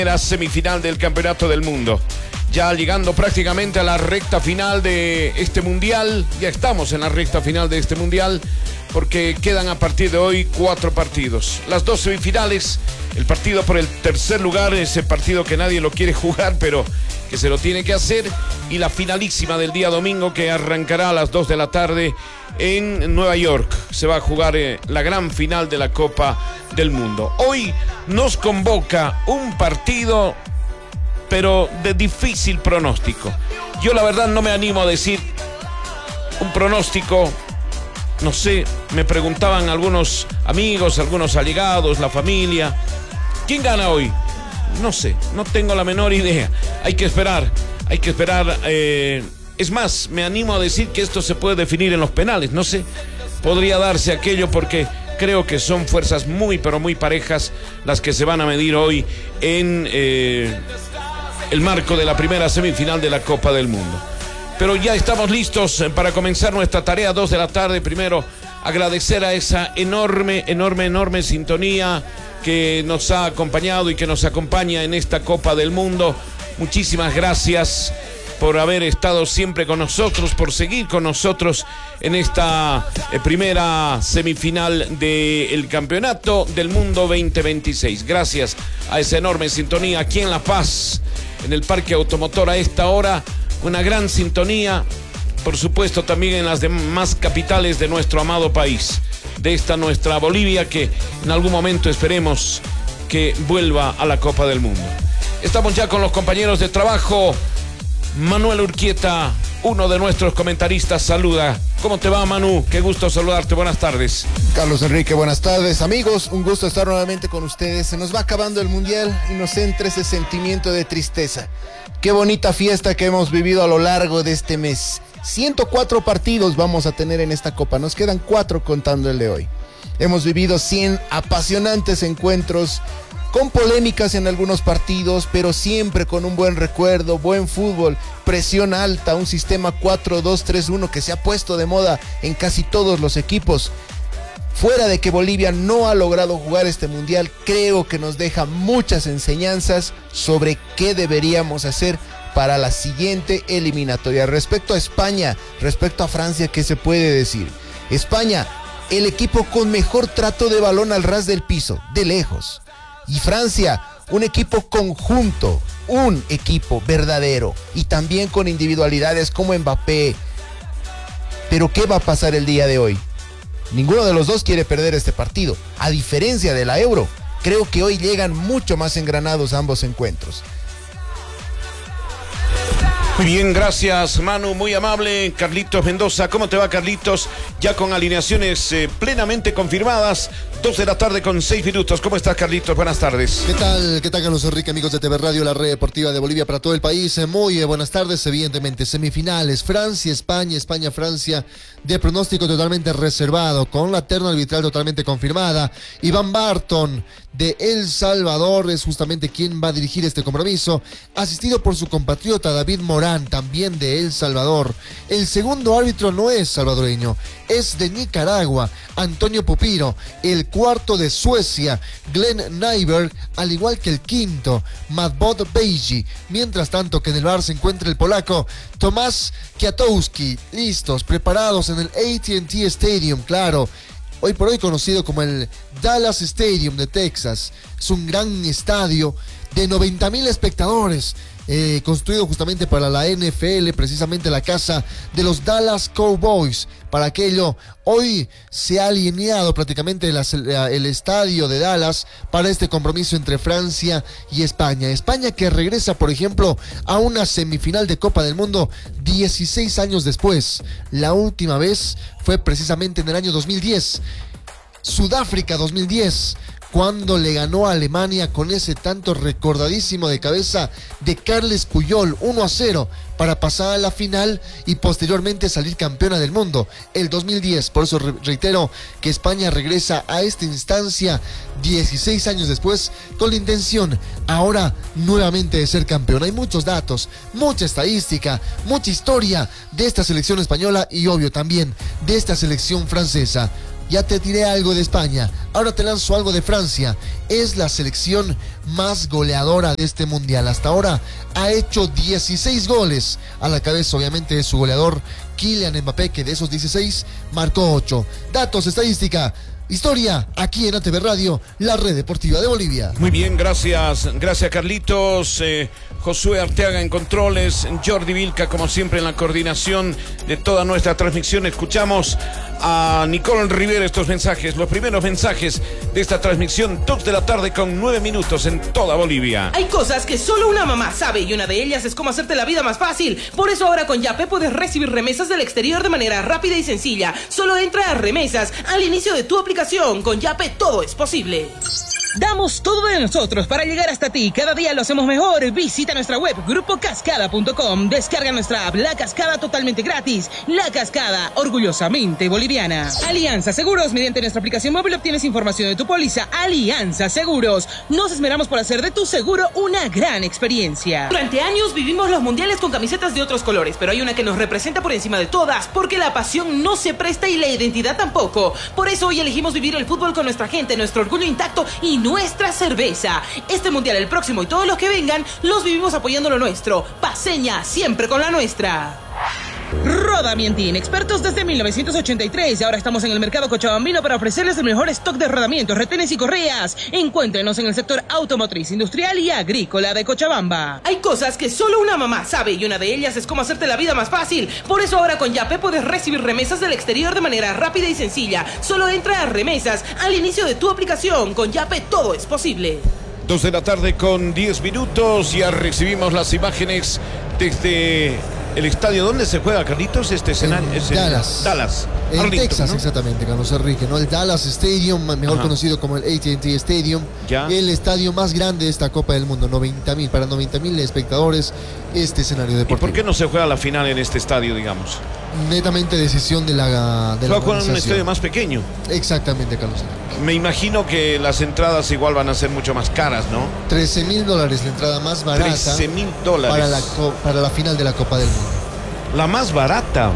La semifinal del Campeonato del Mundo. Ya llegando prácticamente a la recta final de este mundial. Ya estamos en la recta final de este mundial, porque quedan a partir de hoy 4 partidos. Las 2 semifinales, el partido por el tercer lugar, ese partido que nadie lo quiere jugar, pero que se lo tiene que hacer, y la finalísima del día domingo, que arrancará a las 2 de la tarde en Nueva York. Se va a jugar la gran final de la Copa del Mundo. Hoy nos convoca un partido, pero de difícil pronóstico. Yo la verdad no me animo a decir un pronóstico. No sé, me preguntaban algunos amigos, algunos allegados, la familia, ¿quién gana hoy? No sé, no tengo la menor idea. Hay que esperar. Es más, me animo a decir que esto se puede definir en los penales. No sé, podría darse aquello, porque creo que son fuerzas muy, pero muy parejas las que se van a medir hoy en el marco de la primera semifinal de la Copa del Mundo. Pero ya estamos listos para comenzar nuestra tarea, 2 de la tarde. Primero, agradecer a esa enorme sintonía que nos ha acompañado y que nos acompaña en esta Copa del Mundo. Muchísimas gracias por haber estado siempre con nosotros, por seguir con nosotros en esta primera semifinal del Campeonato del Mundo 2026. Gracias a esa enorme sintonía aquí en La Paz, en el Parque Automotor a esta hora. Una gran sintonía, por supuesto, también en las demás capitales de nuestro amado país, de esta nuestra Bolivia, que en algún momento esperemos que vuelva a la Copa del Mundo. Estamos ya con los compañeros de trabajo. Manuel Urquieta, uno de nuestros comentaristas, saluda. ¿Cómo te va, Manu? Qué gusto saludarte, buenas tardes. Carlos Enrique, buenas tardes, amigos, un gusto estar nuevamente con ustedes. Se nos va acabando el Mundial y nos entra ese sentimiento de tristeza. Qué bonita fiesta que hemos vivido a lo largo de este mes. 104 partidos vamos a tener en esta Copa, nos quedan 4 contando el de hoy. Hemos vivido 100 apasionantes encuentros, con polémicas en algunos partidos, pero siempre con un buen recuerdo, buen fútbol, presión alta, un sistema 4-2-3-1 que se ha puesto de moda en casi todos los equipos. Fuera de que Bolivia no ha logrado jugar este mundial, creo que nos deja muchas enseñanzas sobre qué deberíamos hacer para la siguiente eliminatoria. Respecto a España, respecto a Francia, ¿qué se puede decir? España, el equipo con mejor trato de balón al ras del piso, de lejos. Y Francia, un equipo conjunto, un equipo verdadero, y también con individualidades como Mbappé. Pero ¿qué va a pasar el día de hoy? Ninguno de los dos quiere perder este partido. A diferencia de la Euro, creo que hoy llegan mucho más engranados ambos encuentros. Muy bien, gracias, Manu, muy amable. Carlitos Mendoza, ¿cómo te va, Carlitos? Ya con alineaciones plenamente confirmadas, 2 de la tarde con 6 minutos. ¿Cómo estás, Carlitos? Buenas tardes. ¿Qué tal, Carlos Enrique, amigos de TV Radio, la red deportiva de Bolivia para todo el país? Muy buenas tardes. Evidentemente, semifinales, Francia, España, Francia, de pronóstico totalmente reservado, con la terna arbitral totalmente confirmada. Iván Barton, de El Salvador, es justamente quien va a dirigir este compromiso, asistido por su compatriota David Morán, también de El Salvador. El segundo árbitro no es salvadoreño, es de Nicaragua, Antonio Pupiro. El cuarto de Suecia, Glenn Nyberg, al igual que el quinto, Matbot Beji. Mientras tanto, que en el bar se encuentra el polaco Tomás Kwiatkowski, listos, preparados en el AT&T Stadium, claro, hoy por hoy conocido como el Dallas Stadium de Texas. Es un gran estadio de 90,000 espectadores, construido justamente para la NFL, precisamente la casa de los Dallas Cowboys. Para aquello, hoy se ha alineado prácticamente el estadio de Dallas para este compromiso entre Francia y España. España que regresa, por ejemplo, a una semifinal de Copa del Mundo 16 años después. La última vez fue precisamente en el año 2010. Sudáfrica 2010. Cuando le ganó a Alemania con ese tanto recordadísimo de cabeza de Carles Puyol, 1-0, para pasar a la final y posteriormente salir campeona del mundo, el 2010. Por eso reitero que España regresa a esta instancia 16 años después, con la intención ahora nuevamente de ser campeón. Hay muchos datos, mucha estadística, mucha historia de esta selección española y obvio también de esta selección francesa. Ya te tiré algo de España, ahora te lanzo algo de Francia. Es la selección más goleadora de este mundial. Hasta ahora ha hecho 16 goles. A la cabeza, obviamente, de su goleador Kylian Mbappé, que de esos 16 marcó 8. Datos, estadística, historia, aquí en ATV Radio, la red deportiva de Bolivia. Muy bien, gracias Carlitos. Josué Arteaga en controles, Jordi Vilca como siempre en la coordinación de toda nuestra transmisión. Escuchamos a Nicole Rivera estos mensajes, los primeros mensajes de esta transmisión, 2 de la tarde con 9 minutos en toda Bolivia. Hay cosas que solo una mamá sabe y una de ellas es cómo hacerte la vida más fácil. Por eso ahora con Yape puedes recibir remesas del exterior de manera rápida y sencilla. Solo entra a remesas al inicio de tu aplicación. Con Yape todo es posible. Damos todo de nosotros para llegar hasta ti. Cada día lo hacemos mejor. Visita nuestra web grupocascada.com. Descarga nuestra app La Cascada totalmente gratis. La Cascada, orgullosamente boliviana. Alianza Seguros. Mediante nuestra aplicación móvil obtienes información de tu póliza. Alianza Seguros. Nos esmeramos por hacer de tu seguro una gran experiencia. Durante años vivimos los mundiales con camisetas de otros colores, pero hay una que nos representa por encima de todas, porque la pasión no se presta y la identidad tampoco. Por eso hoy elegimos vivir el fútbol con nuestra gente, nuestro orgullo intacto y nuestra cerveza. Este mundial, el próximo y todos los que vengan, los vivimos apoyando lo nuestro. Paseña, siempre con la nuestra. Rodamientín, expertos desde 1983 y ahora estamos en el mercado cochabambino para ofrecerles el mejor stock de rodamientos, retenes y correas. Encuéntrenos en el sector automotriz, industrial y agrícola de Cochabamba. Hay cosas que solo una mamá sabe y una de ellas es cómo hacerte la vida más fácil. Por eso ahora con Yape puedes recibir remesas del exterior de manera rápida y sencilla. Solo entra a remesas al inicio de tu aplicación. Con Yape todo es posible. 2 de la tarde con 10 minutos. Ya recibimos las imágenes desde el estadio. ¿Dónde se juega, Carlitos? Este escenario es Dallas. En Arlington, Texas, ¿no? Exactamente, Carlos Enrique, ¿no? El Dallas Stadium, mejor conocido como el AT&T Stadium. Ya. El estadio más grande de esta Copa del Mundo, 90.000, para 90.000 espectadores, este escenario ¿Y deportivo. por qué no se juega la final en este estadio, digamos? Netamente decisión de la Se va a jugar en un organización. estadio más pequeño. Exactamente, Carlos Enrique. Me imagino que las entradas igual van a ser mucho más caras, ¿no? $13.000 la entrada más barata. $13.000. Para la final de la Copa del Mundo. La más barata.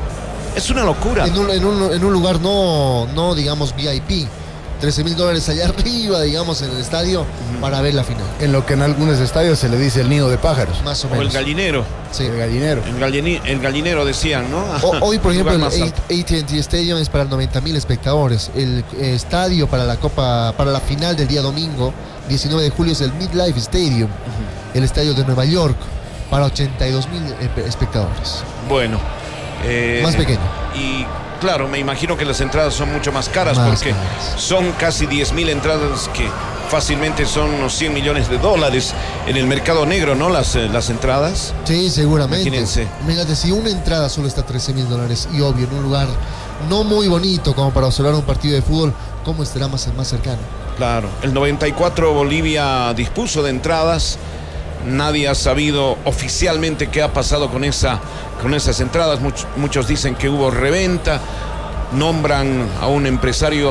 Es una locura. En un lugar no digamos VIP. $13.000 allá arriba, digamos, en el estadio para ver la final. En lo que en algunos estadios se le dice el nido de pájaros. Más o O menos. el gallinero. Sí. El gallinero. El gallinero decían, ¿no? Hoy, por ejemplo, el Lugar más alto. AT&T Stadium es para 90.000 espectadores. El estadio para la final del día domingo, 19 de julio, es el MetLife Stadium, el estadio de Nueva York, para 82.000 espectadores. Bueno. Más pequeño. Y claro, me imagino que las entradas son mucho más caras porque son casi 10.000 entradas que fácilmente son unos $100 millones en el mercado negro, ¿no? Las entradas. Sí, seguramente. Imagínense. Imagínate, si una entrada solo está $13.000 y obvio en un lugar no muy bonito como para observar un partido de fútbol, ¿cómo estará más cercano? Claro, el 94 Bolivia dispuso de entradas. Nadie ha sabido oficialmente qué ha pasado con esas entradas. Muchos dicen que hubo reventa. Nombran a un empresario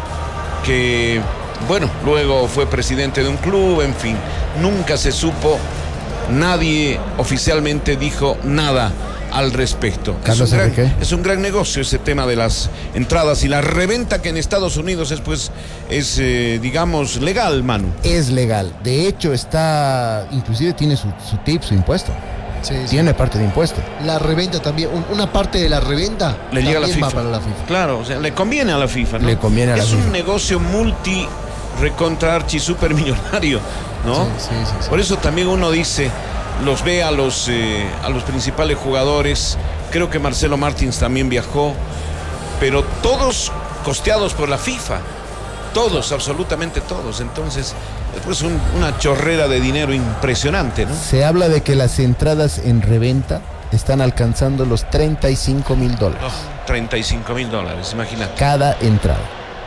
que, bueno, luego fue presidente de un club. En fin, nunca se supo. Nadie oficialmente dijo nada al respecto. Carlos Enrique. Es un gran negocio ese tema de las entradas y la reventa, que en Estados Unidos es digamos, legal, Manu. Es legal. De hecho, inclusive tiene su tip, su impuesto. Sí, sí. Tiene parte de impuesto. La reventa también, una parte de la reventa Le llega a la también va FIFA. para la FIFA. Claro, o sea, le conviene a la FIFA, ¿no? Le conviene a la es FIFA. un negocio multi recontra archi super millonario, ¿no? Sí. Por eso también uno dice, los ve a los principales jugadores. Creo que Marcelo Martins también viajó, pero todos costeados por la FIFA. Todos, absolutamente todos. Entonces, pues una chorrera de dinero impresionante, ¿no? Se habla de que las entradas en reventa están alcanzando los $35.000 $35.000, imagínate. cada entrada.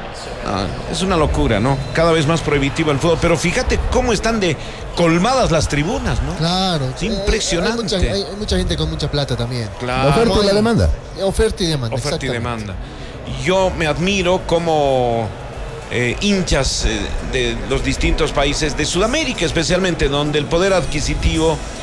Es una locura, ¿no? Cada vez más prohibitivo el fútbol. Pero fíjate cómo están de colmadas las tribunas, ¿no? Claro. Es impresionante. Hay mucha gente con mucha plata también. Claro. La oferta y la demanda. Oferta y demanda. Oferta y exactamente. demanda. Yo me admiro como hinchas de los distintos países de Sudamérica, especialmente, donde el poder adquisitivo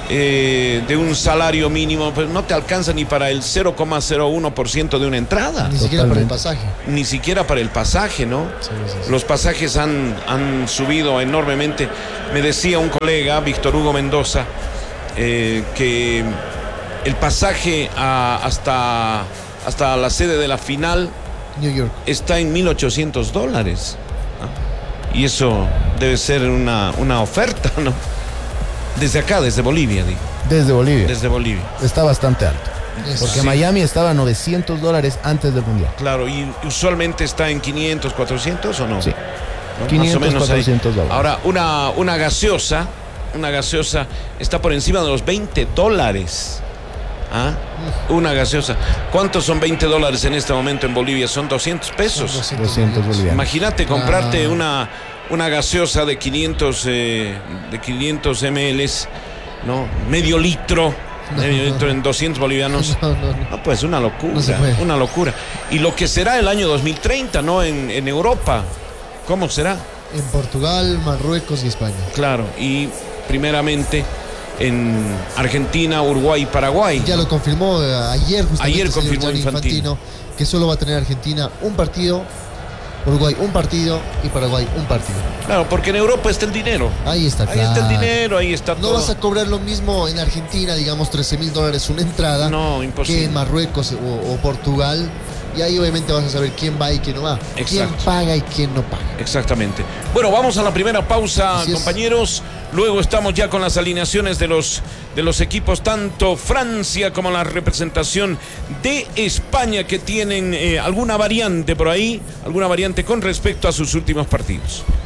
de un salario mínimo, pues no te alcanza ni para el 0,01% de una entrada. Ni siquiera para el pasaje. Ni siquiera para el pasaje, ¿no? Sí. Los pasajes han subido enormemente. Me decía un colega, Víctor Hugo Mendoza, que el pasaje hasta la sede de la final New York está en $1,800. ¿No? Y eso debe ser una oferta, ¿no? Desde acá, desde Bolivia, digo. Desde Bolivia. Desde Bolivia. Está bastante alto. Porque Sí. Miami estaba a $900 antes del mundial. Claro, y usualmente está en 500, 400 o no. Sí. ¿No? 500, Más o menos ahí. $400. Ahora, una gaseosa está por encima de los $20. ¿Ah? Una gaseosa. ¿Cuántos son $20 en este momento en Bolivia? Son 200 pesos. 200 bolivianos. Imagínate comprarte una gaseosa de 500 ml, ¿no? Medio litro en 200 bolivianos. No. No, pues una No se locura, puede. una locura. Y lo que será el año 2030, ¿no? En Europa. ¿Cómo será? En Portugal, Marruecos y España. Claro, y primeramente en Argentina, Uruguay y Paraguay. Ya lo confirmó ayer justamente Ayer el señor confirmó Gianni Infantino que solo va a tener Argentina un partido, Uruguay un partido y Paraguay un partido. Claro, porque en Europa está el dinero. Ahí está, Ahí está el dinero, ahí está No todo. vas a cobrar lo mismo en Argentina, digamos $13,000 una entrada, No, imposible. que en Marruecos o Portugal. Y ahí obviamente vas a saber quién va y quién no va. Quién Exacto. paga y quién no paga. Exactamente. Bueno, vamos a la primera pausa, Así es. compañeros. Luego estamos ya con las alineaciones de los equipos, tanto Francia como la representación de España, que tienen alguna variante por ahí, alguna variante con respecto a sus últimos partidos.